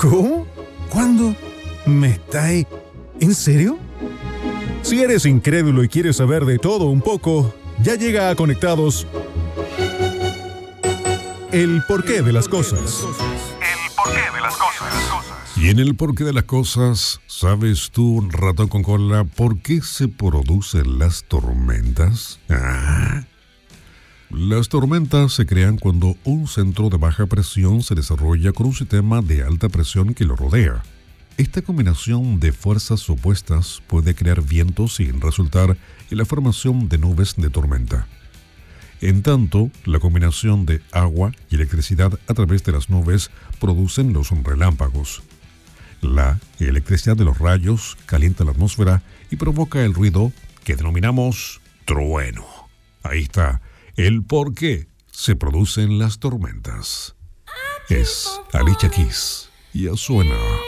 ¿Cómo? ¿Cuándo? ¿Me estáis? ¿En serio? Si eres incrédulo y quieres saber de todo un poco, ya llega a Conectados el porqué de las cosas. El porqué de las cosas. Y en el porqué de las cosas, ¿sabes tú, ratón con cola, por qué se producen las tormentas? Las tormentas se crean cuando un centro de baja presión se desarrolla con un sistema de alta presión que lo rodea. Esta combinación de fuerzas opuestas puede crear vientos y resultar en la formación de nubes de tormenta. En tanto, la combinación de agua y electricidad a través de las nubes producen los relámpagos. La electricidad de los rayos calienta la atmósfera y provoca el ruido que denominamos trueno. Ahí está el por qué se producen las tormentas. Es Alicia Keys. Ya suena.